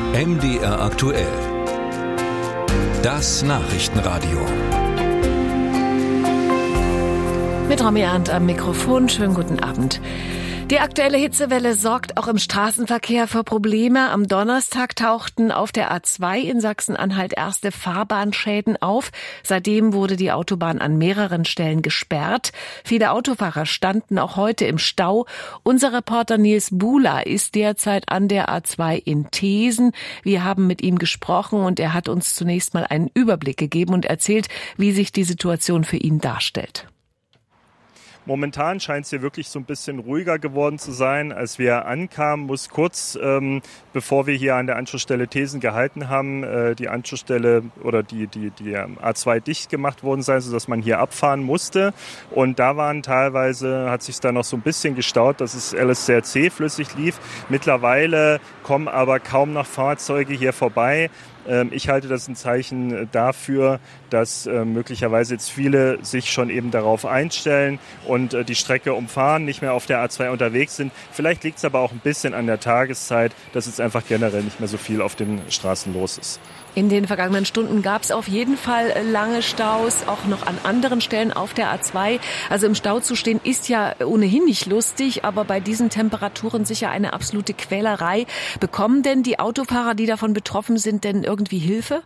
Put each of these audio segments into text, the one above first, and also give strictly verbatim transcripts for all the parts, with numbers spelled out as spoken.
M D R aktuell. Das Nachrichtenradio. Mit Romy Arndt am Mikrofon. Schönen guten Abend. Die aktuelle Hitzewelle sorgt auch im Straßenverkehr für Probleme. Am Donnerstag tauchten auf der A zwei in Sachsen-Anhalt erste Fahrbahnschäden auf. Seitdem wurde die Autobahn an mehreren Stellen gesperrt. Viele Autofahrer standen auch heute im Stau. Unser Reporter Nils Buhler ist derzeit an der A zwei in Thesen. Wir haben mit ihm gesprochen und er hat uns zunächst mal einen Überblick gegeben und erzählt, wie sich die Situation für ihn darstellt. Momentan scheint es hier wirklich so ein bisschen ruhiger geworden zu sein. Als wir ankamen, muss kurz, ähm, bevor wir hier an der Anschlussstelle Thesen gehalten haben, äh, die Anschlussstelle oder die, die, die A zwei dicht gemacht worden sein, sodass man hier abfahren musste. Und da waren teilweise, hat sich da noch so ein bisschen gestaut, dass es alles sehr zähflüssig lief. Mittlerweile kommen aber kaum noch Fahrzeuge hier vorbei. Ich halte das ein Zeichen dafür, dass äh, möglicherweise jetzt viele sich schon eben darauf einstellen und äh, die Strecke umfahren, nicht mehr auf der A zwei unterwegs sind. Vielleicht liegt es aber auch ein bisschen an der Tageszeit, dass jetzt einfach generell nicht mehr so viel auf den Straßen los ist. In den vergangenen Stunden gab es auf jeden Fall lange Staus, auch noch an anderen Stellen auf der A zwei. Also im Stau zu stehen ist ja ohnehin nicht lustig, aber bei diesen Temperaturen sicher eine absolute Quälerei. Bekommen denn die Autofahrer, die davon betroffen sind, denn irgendwie Hilfe?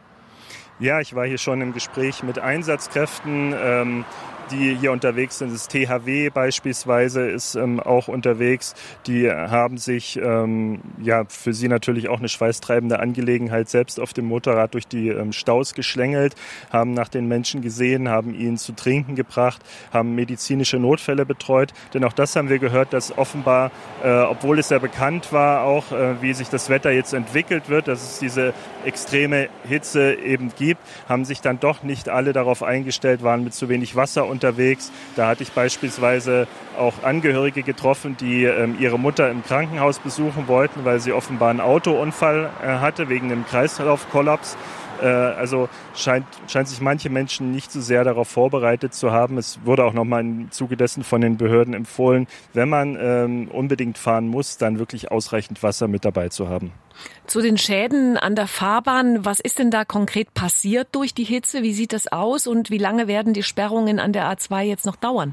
Ja, ich war hier schon im Gespräch mit Einsatzkräften, ähm, die hier unterwegs sind. Das T H W beispielsweise ist ähm, auch unterwegs. Die haben sich, ähm, ja, für sie natürlich auch eine schweißtreibende Angelegenheit, selbst auf dem Motorrad durch die ähm, Staus geschlängelt, haben nach den Menschen gesehen, haben ihnen zu trinken gebracht, haben medizinische Notfälle betreut. Denn auch das haben wir gehört, dass offenbar, äh, obwohl es ja bekannt war, auch äh, wie sich das Wetter jetzt entwickelt wird, dass es diese extreme Hitze eben gibt, haben sich dann doch nicht alle darauf eingestellt, waren mit zu wenig Wasser unterwegs. Da hatte ich beispielsweise auch Angehörige getroffen, die ähm, ihre Mutter im Krankenhaus besuchen wollten, weil sie offenbar einen Autounfall äh, hatte wegen einem Kreislaufkollaps. Äh, also scheint, scheint sich manche Menschen nicht so sehr darauf vorbereitet zu haben. Es wurde auch nochmal im Zuge dessen von den Behörden empfohlen, wenn man ähm, unbedingt fahren muss, dann wirklich ausreichend Wasser mit dabei zu haben. Zu den Schäden an der Fahrbahn, was ist denn da konkret passiert durch die Hitze? Wie sieht das aus und wie lange werden die Sperrungen an der A zwei jetzt noch dauern?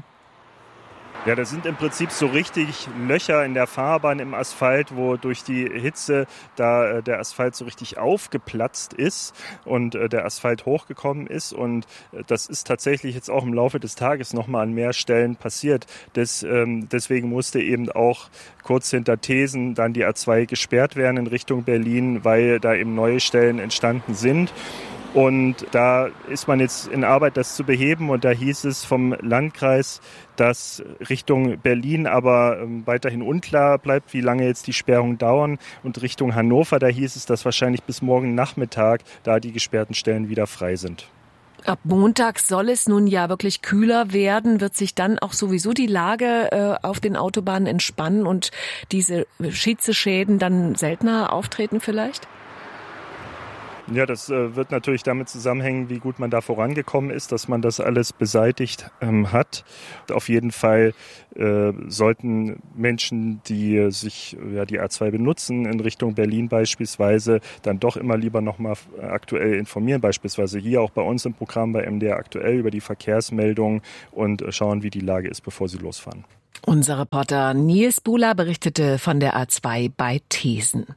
Ja, das sind im Prinzip so richtig Löcher in der Fahrbahn im Asphalt, wo durch die Hitze da äh, der Asphalt so richtig aufgeplatzt ist und äh, der Asphalt hochgekommen ist. Und äh, das ist tatsächlich jetzt auch im Laufe des Tages nochmal an mehr Stellen passiert. Des, ähm, deswegen musste eben auch kurz hinter Thesen dann die A zwei gesperrt werden in Richtung Berlin, weil da eben neue Stellen entstanden sind. Und da ist man jetzt in Arbeit, das zu beheben. Und da hieß es vom Landkreis, dass Richtung Berlin aber ähm, weiterhin unklar bleibt, wie lange jetzt die Sperrungen dauern. Und Richtung Hannover, da hieß es, dass wahrscheinlich bis morgen Nachmittag da die gesperrten Stellen wieder frei sind. Ab Montag soll es nun ja wirklich kühler werden. Wird sich dann auch sowieso die Lage äh, auf den Autobahnen entspannen und diese Hitzeschäden dann seltener auftreten vielleicht? Ja, das äh, wird natürlich damit zusammenhängen, wie gut man da vorangekommen ist, dass man das alles beseitigt ähm, hat. Auf jeden Fall äh, sollten Menschen, die sich ja die A zwei benutzen, in Richtung Berlin beispielsweise, dann doch immer lieber nochmal aktuell informieren, beispielsweise hier auch bei uns im Programm bei M D R aktuell über die Verkehrsmeldungen und äh, schauen, wie die Lage ist, bevor sie losfahren. Unser Reporter Nils Buhler berichtete von der A zwei bei Thesen.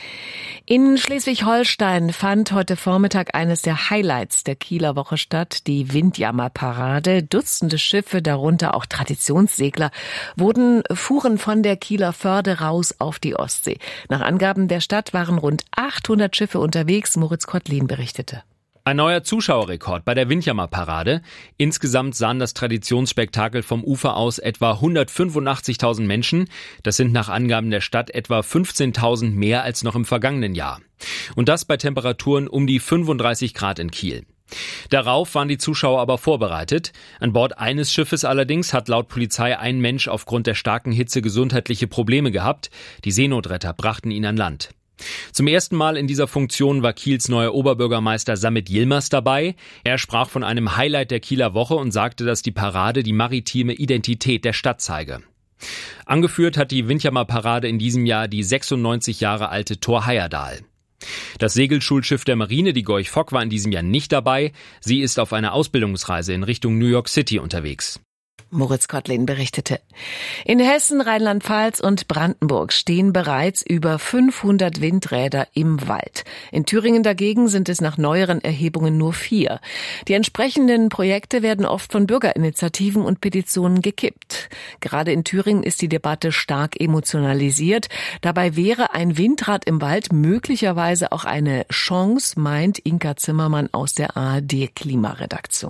In Schleswig-Holstein fand heute Vormittag eines der Highlights der Kieler Woche statt, die Windjammerparade. Dutzende Schiffe, darunter auch Traditionssegler, wurden fuhren von der Kieler Förde raus auf die Ostsee. Nach Angaben der Stadt waren rund achthundert Schiffe unterwegs. Moritz Kottlin berichtete. Ein neuer Zuschauerrekord bei der Windjammerparade. Insgesamt sahen das Traditionsspektakel vom Ufer aus etwa hundertfünfundachtzigtausend Menschen. Das sind nach Angaben der Stadt etwa fünfzehntausend mehr als noch im vergangenen Jahr. Und das bei Temperaturen um die fünfunddreißig Grad in Kiel. Darauf waren die Zuschauer aber vorbereitet. An Bord eines Schiffes allerdings hat laut Polizei ein Mensch aufgrund der starken Hitze gesundheitliche Probleme gehabt. Die Seenotretter brachten ihn an Land. Zum ersten Mal in dieser Funktion war Kiels neuer Oberbürgermeister Samit Yilmaz dabei. Er sprach von einem Highlight der Kieler Woche und sagte, dass die Parade die maritime Identität der Stadt zeige. Angeführt hat die Windjammerparade in diesem Jahr die sechsundneunzig Jahre alte Thor Heyerdahl. Das Segelschulschiff der Marine, die Gorch Fock, war in diesem Jahr nicht dabei. Sie ist auf einer Ausbildungsreise in Richtung New York City unterwegs. Moritz Kottlin berichtete. In Hessen, Rheinland-Pfalz und Brandenburg stehen bereits über fünfhundert Windräder im Wald. In Thüringen dagegen sind es nach neueren Erhebungen nur vier. Die entsprechenden Projekte werden oft von Bürgerinitiativen und Petitionen gekippt. Gerade in Thüringen ist die Debatte stark emotionalisiert. Dabei wäre ein Windrad im Wald möglicherweise auch eine Chance, meint Inka Zimmermann aus der A R D-Klimaredaktion.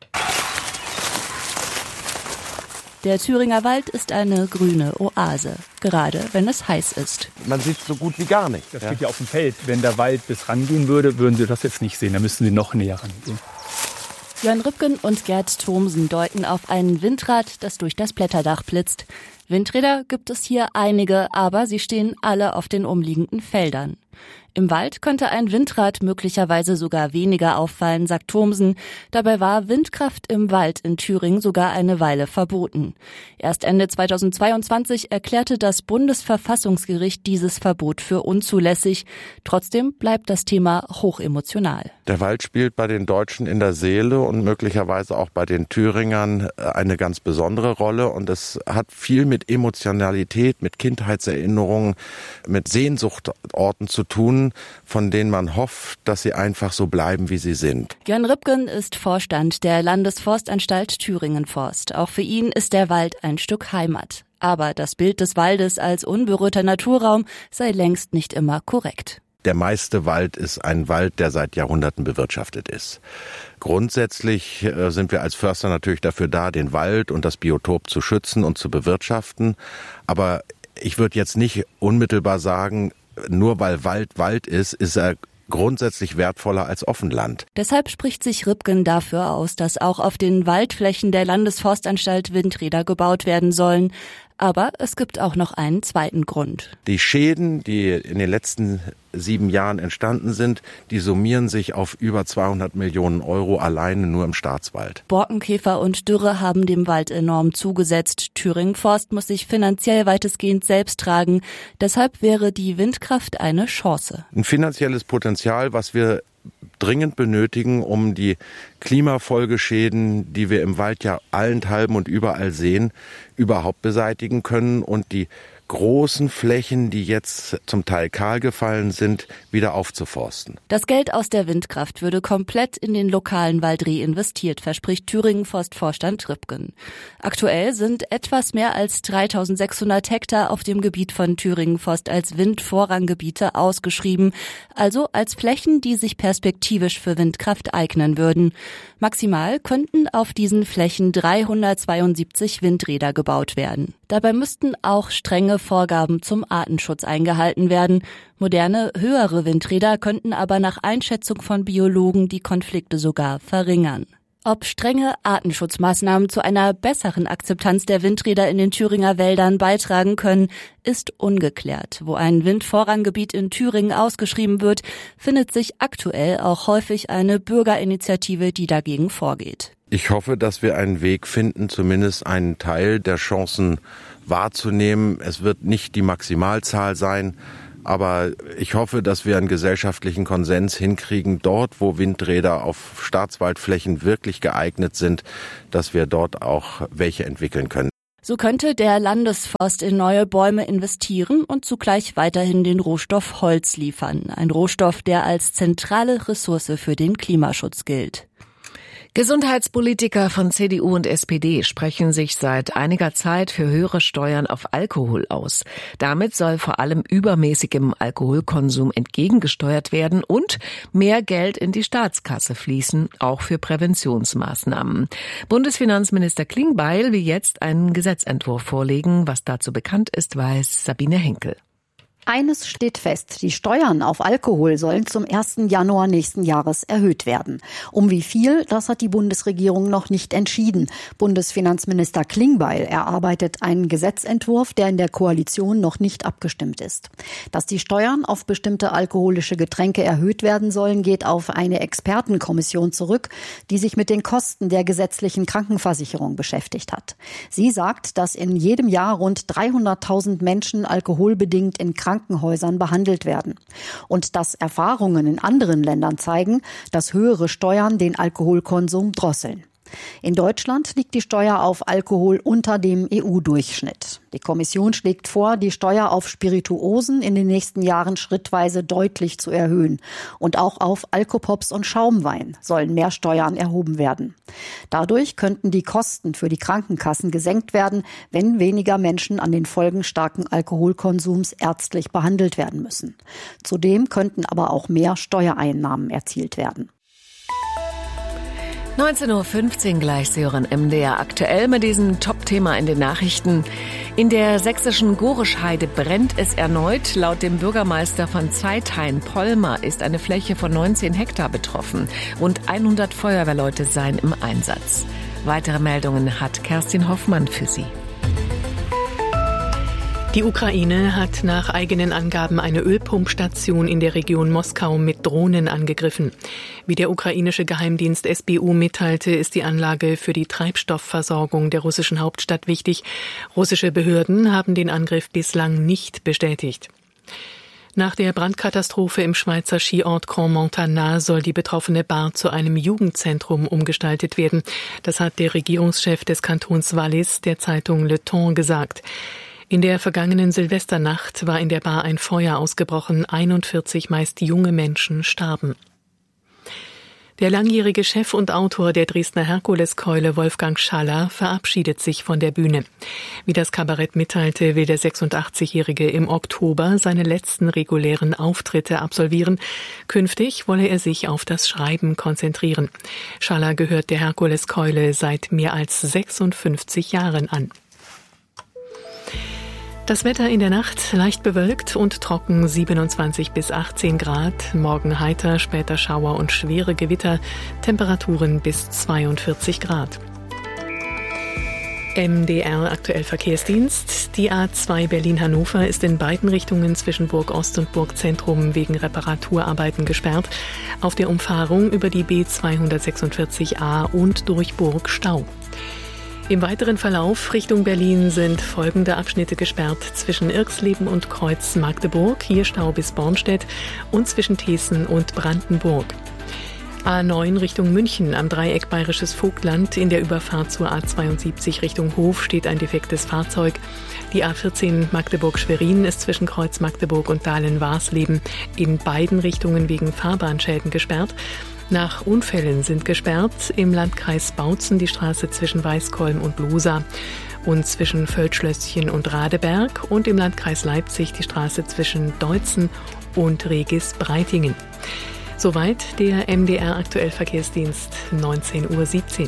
Der Thüringer Wald ist eine grüne Oase, gerade wenn es heiß ist. Man sieht so gut wie gar nicht. Das geht ja auf dem Feld. Wenn der Wald bis rangehen würde, würden Sie das jetzt nicht sehen. Da müssten Sie noch näher rangehen. Jörn Rübken und Gerd Thomsen deuten auf ein Windrad, das durch das Blätterdach blitzt. Windräder gibt es hier einige, aber sie stehen alle auf den umliegenden Feldern. Im Wald könnte ein Windrad möglicherweise sogar weniger auffallen, sagt Thomsen. Dabei war Windkraft im Wald in Thüringen sogar eine Weile verboten. Erst Ende zweitausendzweiundzwanzig erklärte das Bundesverfassungsgericht dieses Verbot für unzulässig. Trotzdem bleibt das Thema hochemotional. Der Wald spielt bei den Deutschen in der Seele und möglicherweise auch bei den Thüringern eine ganz besondere Rolle. Und es hat viel mit Emotionalität, mit Kindheitserinnerungen, mit Sehnsuchtorten zu tun, von denen man hofft, dass sie einfach so bleiben, wie sie sind. Jörn Rübken ist Vorstand der Landesforstanstalt Thüringen Forst. Auch für ihn ist der Wald ein Stück Heimat. Aber das Bild des Waldes als unberührter Naturraum sei längst nicht immer korrekt. Der meiste Wald ist ein Wald, der seit Jahrhunderten bewirtschaftet ist. Grundsätzlich sind wir als Förster natürlich dafür da, den Wald und das Biotop zu schützen und zu bewirtschaften. Aber ich würde jetzt nicht unmittelbar sagen, nur weil Wald Wald ist, ist er grundsätzlich wertvoller als Offenland. Deshalb spricht sich Rübken dafür aus, dass auch auf den Waldflächen der Landesforstanstalt Windräder gebaut werden sollen. Aber es gibt auch noch einen zweiten Grund. Die Schäden, die in den letzten sieben Jahren entstanden sind, die summieren sich auf über zweihundert Millionen Euro alleine nur im Staatswald. Borkenkäfer und Dürre haben dem Wald enorm zugesetzt. Thüringen Forst muss sich finanziell weitestgehend selbst tragen. Deshalb wäre die Windkraft eine Chance. Ein finanzielles Potenzial, was wir dringend benötigen, um die Klimafolgeschäden, die wir im Wald ja allenthalben und überall sehen, überhaupt beseitigen können und die großen Flächen, die jetzt zum Teil kahl gefallen sind, wieder aufzuforsten. Das Geld aus der Windkraft würde komplett in den lokalen Wald reinvestiert, verspricht Thüringen Forstvorstand Rübken. Aktuell sind etwas mehr als dreitausendsechshundert Hektar auf dem Gebiet von Thüringen Forst als Windvorranggebiete ausgeschrieben, also als Flächen, die sich perspektivisch für Windkraft eignen würden. Maximal könnten auf diesen Flächen dreihundertzweiundsiebzig Windräder gebaut werden. Dabei müssten auch strenge Vorgaben zum Artenschutz eingehalten werden. Moderne, höhere Windräder könnten aber nach Einschätzung von Biologen die Konflikte sogar verringern. Ob strenge Artenschutzmaßnahmen zu einer besseren Akzeptanz der Windräder in den Thüringer Wäldern beitragen können, ist ungeklärt. Wo ein Windvorranggebiet in Thüringen ausgeschrieben wird, findet sich aktuell auch häufig eine Bürgerinitiative, die dagegen vorgeht. Ich hoffe, dass wir einen Weg finden, zumindest einen Teil der Chancen wahrzunehmen. Es wird nicht die Maximalzahl sein, aber ich hoffe, dass wir einen gesellschaftlichen Konsens hinkriegen, dort, wo Windräder auf Staatswaldflächen wirklich geeignet sind, dass wir dort auch welche entwickeln können. So könnte der Landesforst in neue Bäume investieren und zugleich weiterhin den Rohstoff Holz liefern. Ein Rohstoff, der als zentrale Ressource für den Klimaschutz gilt. Gesundheitspolitiker von C D U und S P D sprechen sich seit einiger Zeit für höhere Steuern auf Alkohol aus. Damit soll vor allem übermäßigem Alkoholkonsum entgegengesteuert werden und mehr Geld in die Staatskasse fließen, auch für Präventionsmaßnahmen. Bundesfinanzminister Klingbeil will jetzt einen Gesetzentwurf vorlegen. Was dazu bekannt ist, weiß Sabine Henkel. Eines steht fest, die Steuern auf Alkohol sollen zum ersten Januar nächsten Jahres erhöht werden. Um wie viel, das hat die Bundesregierung noch nicht entschieden. Bundesfinanzminister Klingbeil erarbeitet einen Gesetzentwurf, der in der Koalition noch nicht abgestimmt ist. Dass die Steuern auf bestimmte alkoholische Getränke erhöht werden sollen, geht auf eine Expertenkommission zurück, die sich mit den Kosten der gesetzlichen Krankenversicherung beschäftigt hat. Sie sagt, dass in jedem Jahr rund dreihunderttausend Menschen alkoholbedingt in Krankenhäusern Krankenhäusern behandelt werden. Und dass Erfahrungen in anderen Ländern zeigen, dass höhere Steuern den Alkoholkonsum drosseln. In Deutschland liegt die Steuer auf Alkohol unter dem E U-Durchschnitt. Die Kommission schlägt vor, die Steuer auf Spirituosen in den nächsten Jahren schrittweise deutlich zu erhöhen. Und auch auf Alkopops und Schaumwein sollen mehr Steuern erhoben werden. Dadurch könnten die Kosten für die Krankenkassen gesenkt werden, wenn weniger Menschen an den Folgen starken Alkoholkonsums ärztlich behandelt werden müssen. Zudem könnten aber auch mehr Steuereinnahmen erzielt werden. neunzehn Uhr fünfzehn gleich, Sie hören M D R aktuell mit diesem Top-Thema in den Nachrichten. In der sächsischen Gorischheide brennt es erneut. Laut dem Bürgermeister von Zeithain-Pollmer ist eine Fläche von neunzehn Hektar betroffen. Rund hundert Feuerwehrleute seien im Einsatz. Weitere Meldungen hat Kerstin Hoffmann für Sie. Die Ukraine hat nach eigenen Angaben eine Ölpumpstation in der Region Moskau mit Drohnen angegriffen. Wie der ukrainische Geheimdienst S B U mitteilte, ist die Anlage für die Treibstoffversorgung der russischen Hauptstadt wichtig. Russische Behörden haben den Angriff bislang nicht bestätigt. Nach der Brandkatastrophe im Schweizer Skiort Grand Montana soll die betroffene Bar zu einem Jugendzentrum umgestaltet werden. Das hat der Regierungschef des Kantons Wallis der Zeitung Le Temps gesagt. In der vergangenen Silvesternacht war in der Bar ein Feuer ausgebrochen. einundvierzig meist junge Menschen starben. Der langjährige Chef und Autor der Dresdner Herkuleskeule, Wolfgang Schaller, verabschiedet sich von der Bühne. Wie das Kabarett mitteilte, will der sechsundachtzigjährige im Oktober seine letzten regulären Auftritte absolvieren. Künftig wolle er sich auf das Schreiben konzentrieren. Schaller gehört der Herkuleskeule seit mehr als sechsundfünfzig Jahren an. Das Wetter in der Nacht leicht bewölkt und trocken, siebenundzwanzig bis achtzehn Grad. Morgen heiter, später Schauer und schwere Gewitter. Temperaturen bis zweiundvierzig Grad. M D R aktuell Verkehrsdienst. Die A zwei Berlin-Hannover ist in beiden Richtungen zwischen Burg Ost und Burg Zentrum wegen Reparaturarbeiten gesperrt. Auf der Umfahrung über die B zweihundertsechsundvierzig A und durch Burg Stau. Im weiteren Verlauf Richtung Berlin sind folgende Abschnitte gesperrt: zwischen Irxleben und Kreuz Magdeburg, hier Stau bis Bornstedt, und zwischen Thesen und Brandenburg. A neun Richtung München am Dreieck Bayerisches Vogtland. In der Überfahrt zur A zweiundsiebzig Richtung Hof steht ein defektes Fahrzeug. Die A vierzehn Magdeburg-Schwerin ist zwischen Kreuz Magdeburg und Dahlen-Warsleben in beiden Richtungen wegen Fahrbahnschäden gesperrt. Nach Unfällen sind gesperrt im Landkreis Bautzen die Straße zwischen Weißkolm und Losa und zwischen Völtschlösschen und Radeberg und im Landkreis Leipzig die Straße zwischen Deutzen und Regis-Breitingen. Soweit der M D R aktuell Verkehrsdienst, neunzehn Uhr siebzehn.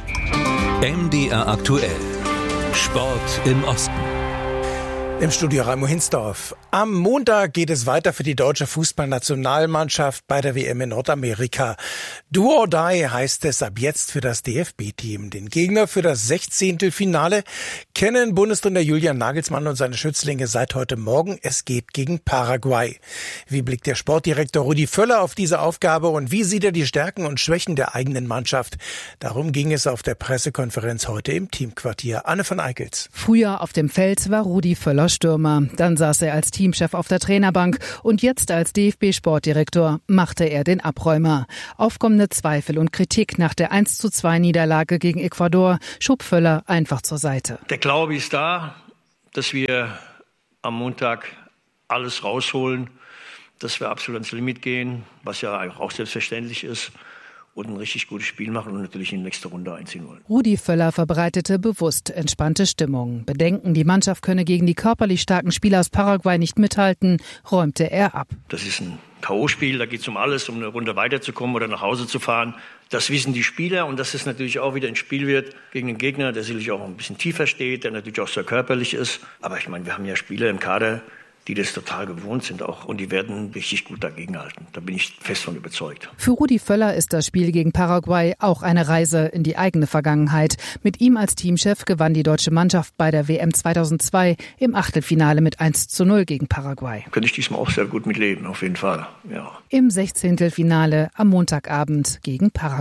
M D R aktuell. Sport im Osten. Im Studio Raimo Hinsdorf. Am Montag geht es weiter für die deutsche Fußballnationalmannschaft bei der W M in Nordamerika. Do or die heißt es ab jetzt für das D F B-Team. Den Gegner für das Sechzehntelfinale kennen Bundestrainer Julian Nagelsmann und seine Schützlinge seit heute Morgen. Es geht gegen Paraguay. Wie blickt der Sportdirektor Rudi Völler auf diese Aufgabe und wie sieht er die Stärken und Schwächen der eigenen Mannschaft? Darum ging es auf der Pressekonferenz heute im Teamquartier. Anne von Eickels. Früher auf dem Feld war Rudi Völler Stürmer. Dann saß er als Teamchef auf der Trainerbank und jetzt als D F B-Sportdirektor machte er den Abräumer. Aufkommende Zweifel und Kritik nach der eins zu zwei Niederlage gegen Ecuador schob Völler einfach zur Seite. Der Glaube ist da, dass wir am Montag alles rausholen, dass wir absolut ans Limit gehen, was ja auch selbstverständlich ist, und ein richtig gutes Spiel machen und natürlich in die nächste Runde einziehen wollen. Rudi Völler verbreitete bewusst entspannte Stimmung. Bedenken, die Mannschaft könne gegen die körperlich starken Spieler aus Paraguay nicht mithalten, räumte er ab. Das ist ein K O-Spiel, da geht es um alles, um eine Runde weiterzukommen oder nach Hause zu fahren. Das wissen die Spieler und dass es natürlich auch wieder ein Spiel wird gegen einen Gegner, der sicherlich auch ein bisschen tiefer steht, der natürlich auch sehr körperlich ist. Aber ich meine, wir haben ja Spieler im Kader, die das total gewohnt sind auch. Und die werden richtig gut dagegenhalten. Da bin ich fest von überzeugt. Für Rudi Völler ist das Spiel gegen Paraguay auch eine Reise in die eigene Vergangenheit. Mit ihm als Teamchef gewann die deutsche Mannschaft bei der W M zweitausendzwei im Achtelfinale mit eins zu null gegen Paraguay. Könnte ich diesmal auch sehr gut mitleben, auf jeden Fall. Ja. Im Sechzehntelfinale am Montagabend gegen Paraguay.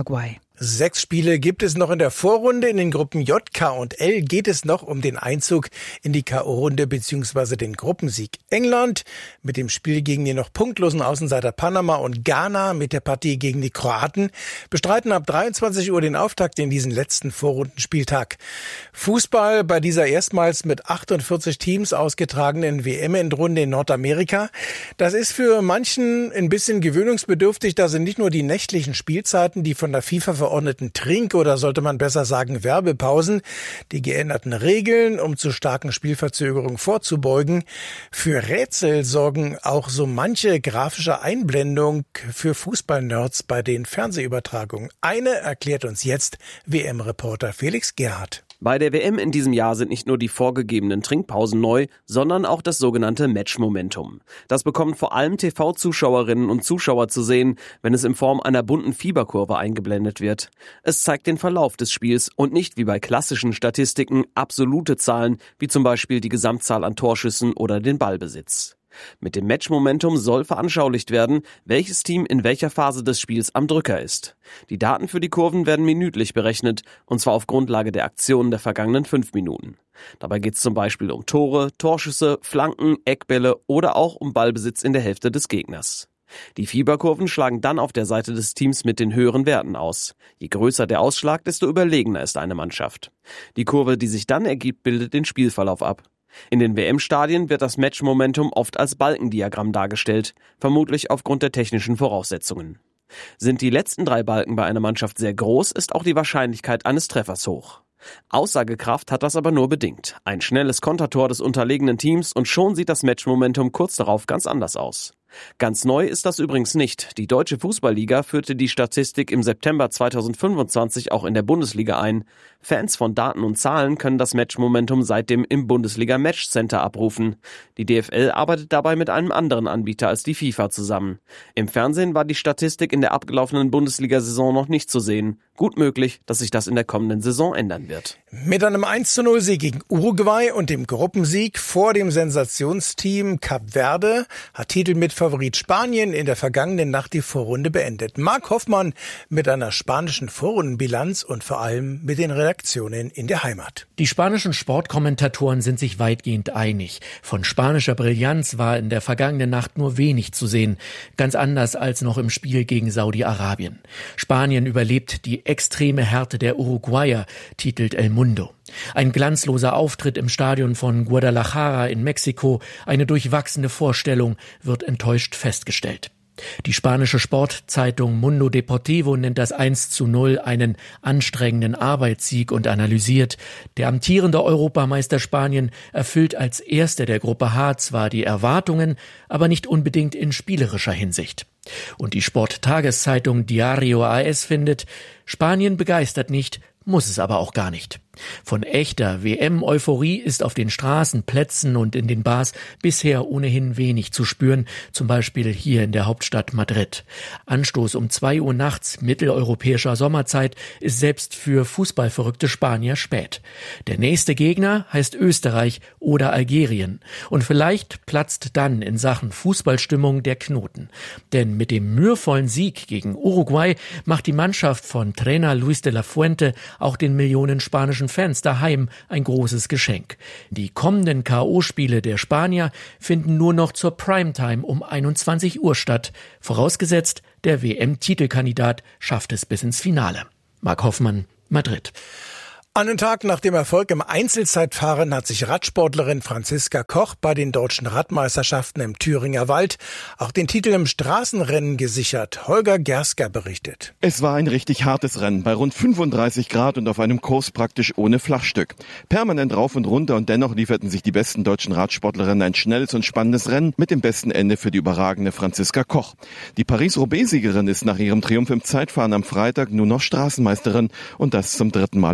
Sechs Spiele gibt es noch in der Vorrunde. In den Gruppen J, K und L geht es noch um den Einzug in die K O-Runde bzw. den Gruppensieg. England mit dem Spiel gegen die noch punktlosen Außenseiter Panama und Ghana mit der Partie gegen die Kroaten bestreiten ab dreiundzwanzig Uhr den Auftakt in diesen letzten Vorrundenspieltag. Fußball bei dieser erstmals mit achtundvierzig Teams ausgetragenen W M-Endrunde in Nordamerika. Das ist für manchen ein bisschen gewöhnungsbedürftig. Da sind nicht nur die nächtlichen Spielzeiten, die von der FIFA verordneten Trink- oder sollte man besser sagen Werbepausen, die geänderten Regeln, um zu starken Spielverzögerungen vorzubeugen. Für Rätsel sorgen auch so manche grafische Einblendung für Fußballnerds bei den Fernsehübertragungen. Eine erklärt uns jetzt W M-Reporter Felix Gerhardt. Bei der W M in diesem Jahr sind nicht nur die vorgegebenen Trinkpausen neu, sondern auch das sogenannte Match-Momentum. Das bekommen vor allem T V-Zuschauerinnen und Zuschauer zu sehen, wenn es in Form einer bunten Fieberkurve eingeblendet wird. Es zeigt den Verlauf des Spiels und nicht wie bei klassischen Statistiken absolute Zahlen, wie zum Beispiel die Gesamtzahl an Torschüssen oder den Ballbesitz. Mit dem Match-Momentum soll veranschaulicht werden, welches Team in welcher Phase des Spiels am Drücker ist. Die Daten für die Kurven werden minütlich berechnet, und zwar auf Grundlage der Aktionen der vergangenen fünf Minuten. Dabei geht es zum Beispiel um Tore, Torschüsse, Flanken, Eckbälle oder auch um Ballbesitz in der Hälfte des Gegners. Die Fieberkurven schlagen dann auf der Seite des Teams mit den höheren Werten aus. Je größer der Ausschlag, desto überlegener ist eine Mannschaft. Die Kurve, die sich dann ergibt, bildet den Spielverlauf ab. In den W M-Stadien wird das Match-Momentum oft als Balkendiagramm dargestellt, vermutlich aufgrund der technischen Voraussetzungen. Sind die letzten drei Balken bei einer Mannschaft sehr groß, ist auch die Wahrscheinlichkeit eines Treffers hoch. Aussagekraft hat das aber nur bedingt. Ein schnelles Kontertor des unterlegenen Teams und schon sieht das Match-Momentum kurz darauf ganz anders aus. Ganz neu ist das übrigens nicht. Die Deutsche Fußballliga führte die Statistik im September zweitausendfünfundzwanzig auch in der Bundesliga ein. Fans von Daten und Zahlen können das Match-Momentum seitdem im Bundesliga Match Center abrufen. Die D F L arbeitet dabei mit einem anderen Anbieter als die FIFA zusammen. Im Fernsehen war die Statistik in der abgelaufenen Bundesliga-Saison noch nicht zu sehen. Gut möglich, dass sich das in der kommenden Saison ändern wird. Mit einem eins zu null Sieg gegen Uruguay und dem Gruppensieg vor dem Sensationsteam Kap Verde hat Titelmitfavorit Spanien in der vergangenen Nacht die Vorrunde beendet. Marc Hoffmann mit einer spanischen Vorrundenbilanz und vor allem mit den Redaktionen in der Heimat. Die spanischen Sportkommentatoren sind sich weitgehend einig. Von spanischer Brillanz war in der vergangenen Nacht nur wenig zu sehen. Ganz anders als noch im Spiel gegen Saudi-Arabien. Spanien überlebt die extreme Härte der Uruguayer, titelt El Mundo. Ein glanzloser Auftritt im Stadion von Guadalajara in Mexiko, eine durchwachsene Vorstellung, wird enttäuscht festgestellt. Die spanische Sportzeitung Mundo Deportivo nennt das eins zu null einen anstrengenden Arbeitssieg und analysiert: Der amtierende Europameister Spanien erfüllt als Erster der Gruppe H zwar die Erwartungen, aber nicht unbedingt in spielerischer Hinsicht. Und die Sporttageszeitung Diario A S findet: Spanien begeistert nicht, muss es aber auch gar nicht. Von echter W M-Euphorie ist auf den Straßen, Plätzen und in den Bars bisher ohnehin wenig zu spüren, zum Beispiel hier in der Hauptstadt Madrid. Anstoß um zwei Uhr nachts mitteleuropäischer Sommerzeit ist selbst für fußballverrückte Spanier spät. Der nächste Gegner heißt Österreich oder Algerien. Und vielleicht platzt dann in Sachen Fußballstimmung der Knoten. Denn mit dem mühevollen Sieg gegen Uruguay macht die Mannschaft von Trainer Luis de la Fuente auch den Millionen spanischen Fans daheim ein großes Geschenk. Die kommenden K O-Spiele der Spanier finden nur noch zur Primetime um einundzwanzig Uhr statt, vorausgesetzt, der W M-Titelkandidat schafft es bis ins Finale. Marc Hoffmann, Madrid. Einen Tag nach dem Erfolg im Einzelzeitfahren hat sich Radsportlerin Franziska Koch bei den deutschen Radmeisterschaften im Thüringer Wald auch den Titel im Straßenrennen gesichert. Holger Gersker berichtet. Es war ein richtig hartes Rennen bei rund fünfunddreißig Grad und auf einem Kurs praktisch ohne Flachstück. Permanent rauf und runter und dennoch lieferten sich die besten deutschen Radsportlerinnen ein schnelles und spannendes Rennen mit dem besten Ende für die überragende Franziska Koch. Die Paris-Roubaix-Siegerin ist nach ihrem Triumph im Zeitfahren am Freitag nur noch Straßenmeisterin und das zum dritten Mal in Folge.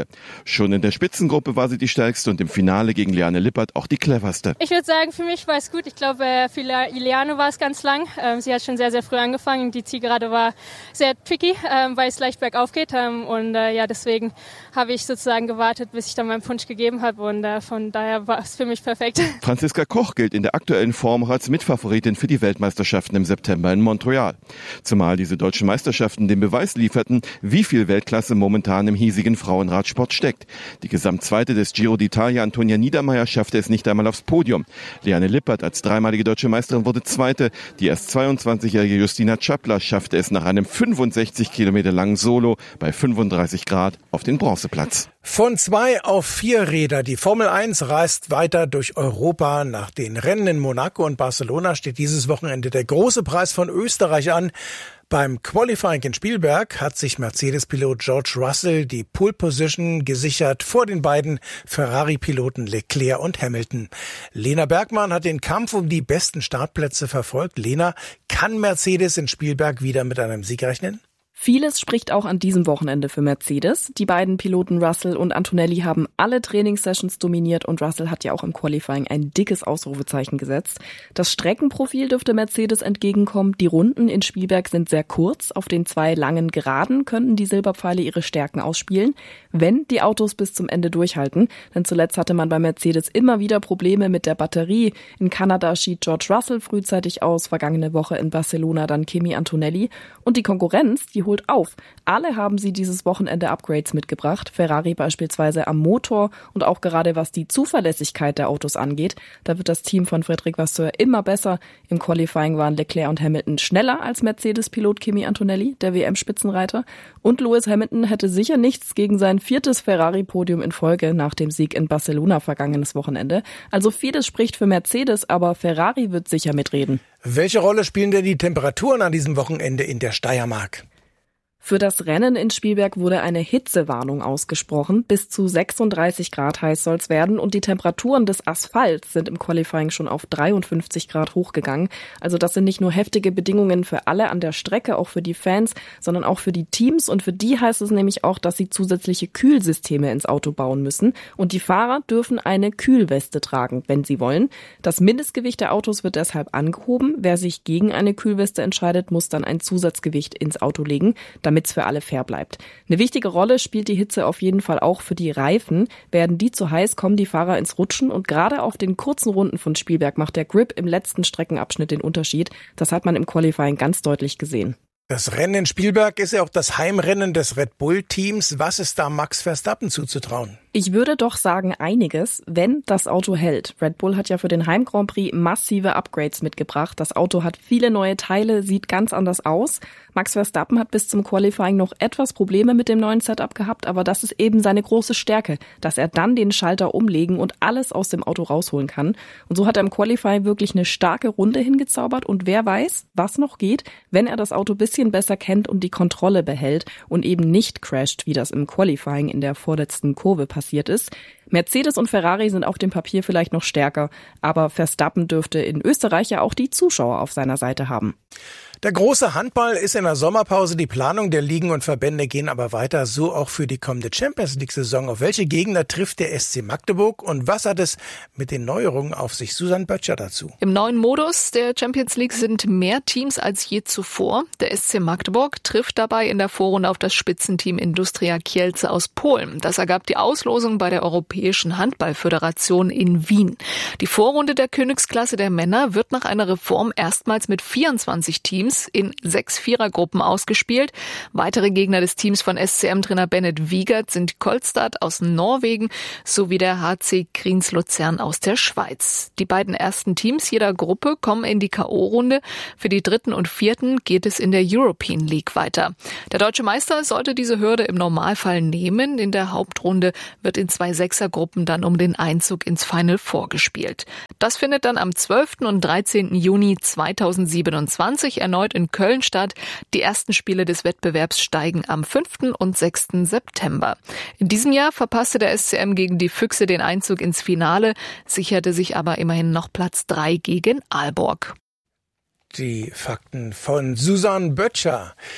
Niederlage. Schon in der Spitzengruppe war sie die stärkste und im Finale gegen Liane Lippert auch die cleverste. Ich würde sagen, für mich war es gut. Ich glaube, für Liane war es ganz lang. Sie hat schon sehr, sehr früh angefangen. Die Zielgerade war sehr tricky, weil es leicht bergauf geht. Und ja, deswegen habe ich sozusagen gewartet, bis ich dann meinen Punch gegeben habe. Und von daher war es für mich perfekt. Franziska Koch gilt in der aktuellen Form auch als Mitfavoritin für die Weltmeisterschaften im September in Montreal. Zumal diese deutschen Meisterschaften den Beweis lieferten, wie viel Weltklasse momentan im hiesigen Frauenradsport steckt. Die Gesamtzweite des Giro d'Italia, Antonia Niedermeyer, schaffte es nicht einmal aufs Podium. Liane Lippert als dreimalige deutsche Meisterin wurde Zweite. Die erst zweiundzwanzigjährige Justina Czapla schaffte es nach einem fünfundsechzig Kilometer langen Solo bei fünfunddreißig Grad auf den Bronzeplatz. Von zwei auf vier Räder. Die Formel eins reist weiter durch Europa. Nach den Rennen in Monaco und Barcelona steht dieses Wochenende der große Preis von Österreich an. Beim Qualifying in Spielberg hat sich Mercedes-Pilot George Russell die Pole Position gesichert vor den beiden Ferrari-Piloten Leclerc und Hamilton. Lena Bergmann hat den Kampf um die besten Startplätze verfolgt. Lena, kann Mercedes in Spielberg wieder mit einem Sieg rechnen? Vieles spricht auch an diesem Wochenende für Mercedes. Die beiden Piloten Russell und Antonelli haben alle Trainingssessions dominiert und Russell hat ja auch im Qualifying ein dickes Ausrufezeichen gesetzt. Das Streckenprofil dürfte Mercedes entgegenkommen. Die Runden in Spielberg sind sehr kurz. Auf den zwei langen Geraden könnten die Silberpfeile ihre Stärken ausspielen, wenn die Autos bis zum Ende durchhalten. Denn zuletzt hatte man bei Mercedes immer wieder Probleme mit der Batterie. In Kanada schied George Russell frühzeitig aus, vergangene Woche in Barcelona dann Kimi Antonelli. Und die Konkurrenz, die holt auf. Alle haben sie dieses Wochenende Upgrades mitgebracht. Ferrari beispielsweise am Motor und auch gerade was die Zuverlässigkeit der Autos angeht. Da wird das Team von Frédéric Vasseur immer besser. Im Qualifying waren Leclerc und Hamilton schneller als Mercedes-Pilot Kimi Antonelli, der W M-Spitzenreiter. Und Lewis Hamilton hätte sicher nichts gegen sein viertes Ferrari-Podium in Folge nach dem Sieg in Barcelona vergangenes Wochenende. Also vieles spricht für Mercedes, aber Ferrari wird sicher mitreden. Welche Rolle spielen denn die Temperaturen an diesem Wochenende in der Steiermark? Für das Rennen in Spielberg wurde eine Hitzewarnung ausgesprochen. Bis zu sechsunddreißig Grad heiß soll es werden und die Temperaturen des Asphalts sind im Qualifying schon auf dreiundfünfzig Grad hochgegangen. Also das sind nicht nur heftige Bedingungen für alle an der Strecke, auch für die Fans, sondern auch für die Teams. Und für die heißt es nämlich auch, dass sie zusätzliche Kühlsysteme ins Auto bauen müssen. Und die Fahrer dürfen eine Kühlweste tragen, wenn sie wollen. Das Mindestgewicht der Autos wird deshalb angehoben. Wer sich gegen eine Kühlweste entscheidet, muss dann ein Zusatzgewicht ins Auto legen, damit es für alle fair bleibt. Eine wichtige Rolle spielt die Hitze auf jeden Fall auch für die Reifen. Werden die zu heiß, kommen die Fahrer ins Rutschen und gerade auf den kurzen Runden von Spielberg macht der Grip im letzten Streckenabschnitt den Unterschied. Das hat man im Qualifying ganz deutlich gesehen. Das Rennen in Spielberg ist ja auch das Heimrennen des Red Bull-Teams. Was ist da Max Verstappen zuzutrauen? Ich würde doch sagen einiges, wenn das Auto hält. Red Bull hat ja für den Heim Grand Prix massive Upgrades mitgebracht. Das Auto hat viele neue Teile, sieht ganz anders aus. Max Verstappen hat bis zum Qualifying noch etwas Probleme mit dem neuen Setup gehabt, aber das ist eben seine große Stärke, dass er dann den Schalter umlegen und alles aus dem Auto rausholen kann. Und so hat er im Qualifying wirklich eine starke Runde hingezaubert und wer weiß, was noch geht, wenn er das Auto ein bisschen besser kennt und die Kontrolle behält und eben nicht crasht, wie das im Qualifying in der vorletzten Kurve passiert ist. Mercedes und Ferrari sind auf dem Papier vielleicht noch stärker, aber Verstappen dürfte in Österreich ja auch die Zuschauer auf seiner Seite haben. Der große Handball ist in der Sommerpause. Die Planung der Ligen und Verbände gehen aber weiter, so auch für die kommende Champions-League-Saison. Auf welche Gegner trifft der S C Magdeburg und was hat es mit den Neuerungen auf sich? Susanne Böttcher dazu. Im neuen Modus der Champions League sind mehr Teams als je zuvor. Der S C Magdeburg trifft dabei in der Vorrunde auf das Spitzenteam Industria Kielce aus Polen. Das ergab die Auslosung bei der Europäischen Handballföderation in Wien. Die Vorrunde der Königsklasse der Männer wird nach einer Reform erstmals mit vierundzwanzig Teams in sechs Vierergruppen ausgespielt. Weitere Gegner des Teams von S C M-Trainer Bennett Wiegert sind Kolstad aus Norwegen sowie der H C Kriens Luzern aus der Schweiz. Die beiden ersten Teams jeder Gruppe kommen in die K O-Runde. Für die dritten und vierten geht es in der European League weiter. Der deutsche Meister sollte diese Hürde im Normalfall nehmen. In der Hauptrunde wird in zwei Sechsergruppen dann um den Einzug ins Final Four gespielt. Das findet dann am zwölften und dreizehnten Juni zweitausendsiebenundzwanzig erneut in Köln statt. Die ersten Spiele des Wettbewerbs steigen am fünften und sechsten September. In diesem Jahr verpasste der S C M gegen die Füchse den Einzug ins Finale, sicherte sich aber immerhin noch Platz drei gegen Aalborg. Die Fakten von Susanne Böttcher.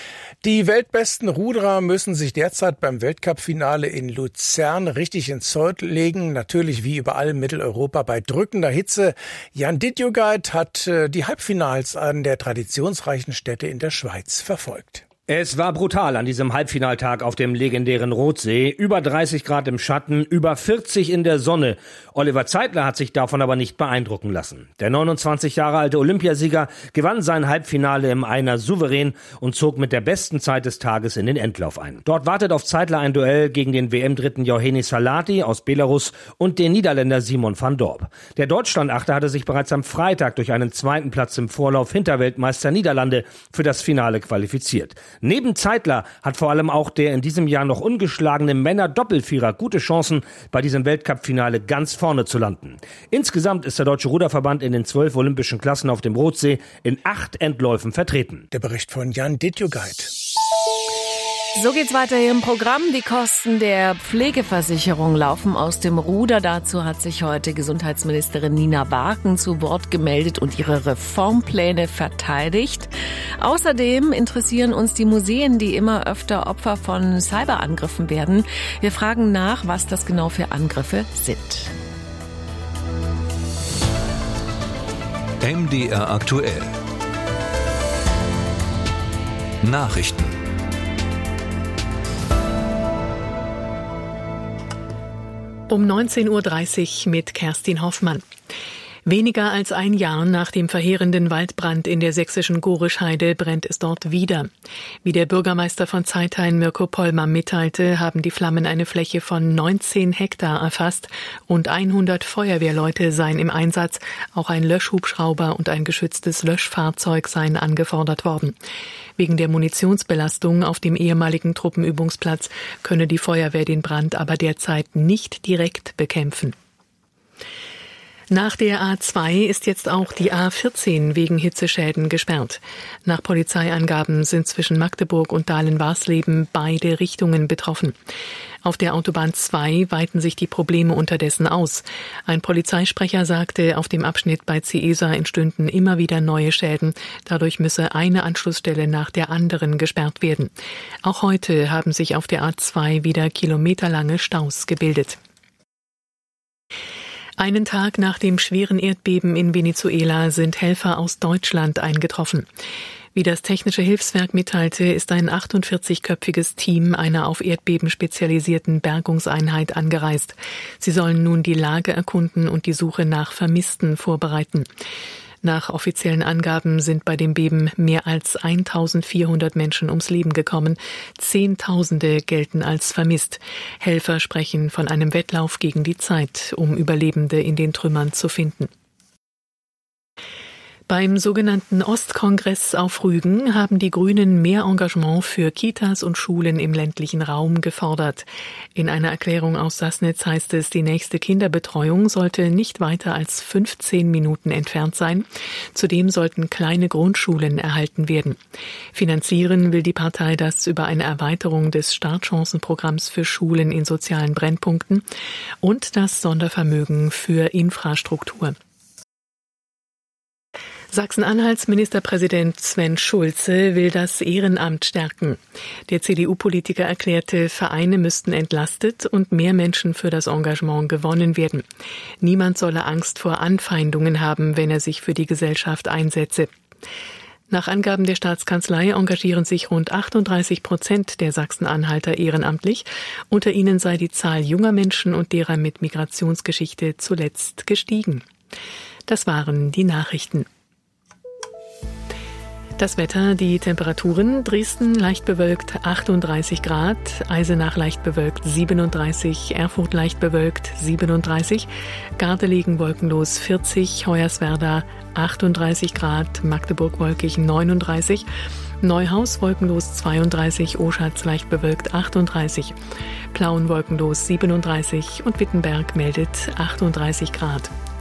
Die weltbesten Ruderer müssen sich derzeit beim Weltcup-Finale in Luzern richtig ins Zeug legen. Natürlich wie überall in Mitteleuropa bei drückender Hitze. Jan Ditjogait hat die Halbfinals an der traditionsreichen Stätte in der Schweiz verfolgt. Es war brutal an diesem Halbfinaltag auf dem legendären Rothsee. Über dreißig Grad im Schatten, über vierzig in der Sonne. Oliver Zeitler hat sich davon aber nicht beeindrucken lassen. Der neunundzwanzig Jahre alte Olympiasieger gewann sein Halbfinale im Einer souverän und zog mit der besten Zeit des Tages in den Endlauf ein. Dort wartet auf Zeitler ein Duell gegen den W M-Dritten Johannes Salati aus Belarus und den Niederländer Simon van Dorp. Der Deutschlandachter hatte sich bereits am Freitag durch einen zweiten Platz im Vorlauf hinter Weltmeister Niederlande für das Finale qualifiziert. Neben Zeitler hat vor allem auch der in diesem Jahr noch ungeschlagene Männer-Doppelvierer gute Chancen, bei diesem Weltcup-Finale ganz vorne zu landen. Insgesamt ist der Deutsche Ruderverband in den zwölf olympischen Klassen auf dem Rothsee in acht Endläufen vertreten. Der Bericht von Jan Ditjogait. So geht's weiter hier im Programm. Die Kosten der Pflegeversicherung laufen aus dem Ruder. Dazu hat sich heute Gesundheitsministerin Nina Barken zu Wort gemeldet und ihre Reformpläne verteidigt. Außerdem interessieren uns die Museen, die immer öfter Opfer von Cyberangriffen werden. Wir fragen nach, was das genau für Angriffe sind. M D R aktuell. Nachrichten. Um neunzehn Uhr dreißig mit Kerstin Hoffmann. Weniger als ein Jahr nach dem verheerenden Waldbrand in der sächsischen Gorischheide brennt es dort wieder. Wie der Bürgermeister von Zeithain Mirko Pollmer mitteilte, haben die Flammen eine Fläche von neunzehn Hektar erfasst und hundert Feuerwehrleute seien im Einsatz. Auch ein Löschhubschrauber und ein geschütztes Löschfahrzeug seien angefordert worden. Wegen der Munitionsbelastung auf dem ehemaligen Truppenübungsplatz könne die Feuerwehr den Brand aber derzeit nicht direkt bekämpfen. Nach der A zwei ist jetzt auch die A vierzehn wegen Hitzeschäden gesperrt. Nach Polizeiangaben sind zwischen Magdeburg und Dahlen-Warsleben beide Richtungen betroffen. Auf der Autobahn zwei weiten sich die Probleme unterdessen aus. Ein Polizeisprecher sagte, auf dem Abschnitt bei Ciesa entstünden immer wieder neue Schäden. Dadurch müsse eine Anschlussstelle nach der anderen gesperrt werden. Auch heute haben sich auf der A zwei wieder kilometerlange Staus gebildet. Einen Tag nach dem schweren Erdbeben in Venezuela sind Helfer aus Deutschland eingetroffen. Wie das Technische Hilfswerk mitteilte, ist ein achtundvierzigköpfiges Team einer auf Erdbeben spezialisierten Bergungseinheit angereist. Sie sollen nun die Lage erkunden und die Suche nach Vermissten vorbereiten. Nach offiziellen Angaben sind bei dem Beben mehr als eintausendvierhundert Menschen ums Leben gekommen. Zehntausende gelten als vermisst. Helfer sprechen von einem Wettlauf gegen die Zeit, um Überlebende in den Trümmern zu finden. Beim sogenannten Ostkongress auf Rügen haben die Grünen mehr Engagement für Kitas und Schulen im ländlichen Raum gefordert. In einer Erklärung aus Sassnitz heißt es, die nächste Kinderbetreuung sollte nicht weiter als fünfzehn Minuten entfernt sein. Zudem sollten kleine Grundschulen erhalten werden. Finanzieren will die Partei das über eine Erweiterung des Startchancenprogramms für Schulen in sozialen Brennpunkten und das Sondervermögen für Infrastruktur. Sachsen-Anhalts Ministerpräsident Sven Schulze will das Ehrenamt stärken. Der C D U-Politiker erklärte, Vereine müssten entlastet und mehr Menschen für das Engagement gewonnen werden. Niemand solle Angst vor Anfeindungen haben, wenn er sich für die Gesellschaft einsetze. Nach Angaben der Staatskanzlei engagieren sich rund achtunddreißig Prozent der Sachsen-Anhalter ehrenamtlich. Unter ihnen sei die Zahl junger Menschen und derer mit Migrationsgeschichte zuletzt gestiegen. Das waren die Nachrichten. Das Wetter, die Temperaturen: Dresden leicht bewölkt achtunddreißig Grad, Eisenach leicht bewölkt siebenunddreißig, Erfurt leicht bewölkt siebenunddreißig, Gardelegen wolkenlos vierzig, Hoyerswerda achtunddreißig Grad, Magdeburg wolkig neununddreißig, Neuhaus wolkenlos zweiunddreißig, Oschatz leicht bewölkt achtunddreißig, Plauen wolkenlos siebenunddreißig und Wittenberg meldet achtunddreißig Grad.